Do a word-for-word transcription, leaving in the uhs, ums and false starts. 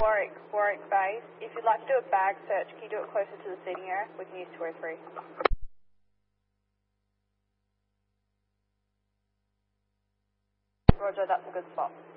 Warwick, Warwick base. If you'd like to do a bag search, can you do it closer to the seating area? We can use two oh three. Roger, that's a good spot.